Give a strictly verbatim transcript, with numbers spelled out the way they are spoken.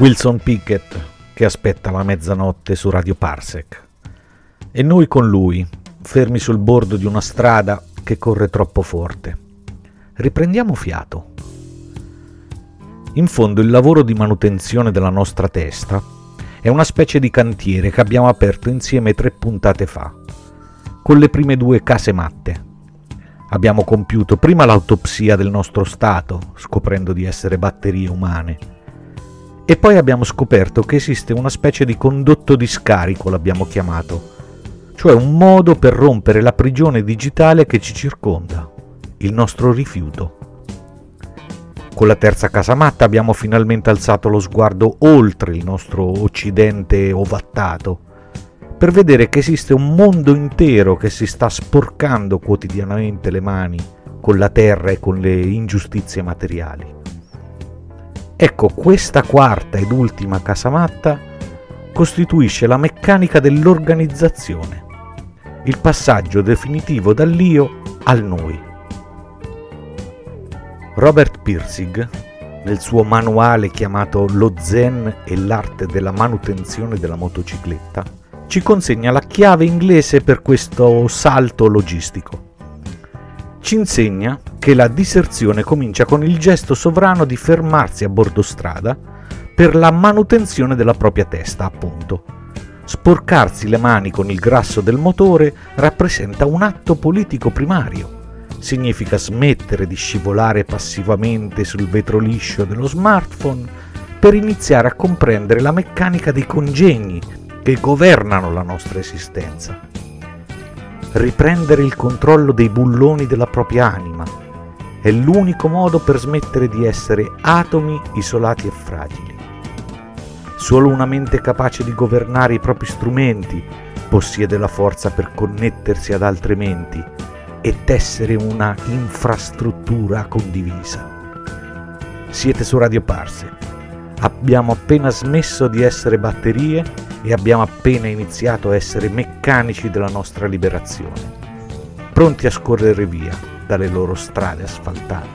Wilson Pickett che aspetta la mezzanotte su Radio Parsec e noi con lui, fermi sul bordo di una strada che corre troppo forte. Riprendiamo fiato. In fondo il lavoro di manutenzione della nostra testa è una specie di cantiere che abbiamo aperto insieme tre puntate fa, con le prime due casematte. Abbiamo compiuto prima l'autopsia del nostro stato, scoprendo di essere batterie umane, e poi abbiamo scoperto che esiste una specie di condotto di scarico, l'abbiamo chiamato, cioè un modo per rompere la prigione digitale che ci circonda, il nostro rifiuto. Con la terza casamatta abbiamo finalmente alzato lo sguardo oltre il nostro occidente ovattato, per vedere che esiste un mondo intero che si sta sporcando quotidianamente le mani con la terra e con le ingiustizie materiali. Ecco, questa quarta ed ultima casamatta costituisce la meccanica dell'organizzazione, il passaggio definitivo dall'io al noi. Robert Pirsig, nel suo manuale chiamato Lo Zen e l'arte della manutenzione della motocicletta, ci consegna la chiave inglese per questo salto logistico. Ci insegna che la diserzione comincia con il gesto sovrano di fermarsi a bordo strada per la manutenzione della propria testa, appunto. Sporcarsi le mani con il grasso del motore rappresenta un atto politico primario. Significa smettere di scivolare passivamente sul vetro liscio dello smartphone per iniziare a comprendere la meccanica dei congegni che governano la nostra esistenza. Riprendere il controllo dei bulloni della propria anima è l'unico modo per smettere di essere atomi isolati e fragili. Solo una mente capace di governare i propri strumenti possiede la forza per connettersi ad altre menti e tessere una infrastruttura condivisa. Siete su Radio Parsec. Abbiamo appena smesso di essere batterie e abbiamo appena iniziato a essere meccanici della nostra liberazione, pronti a scorrere via dalle loro strade asfaltate.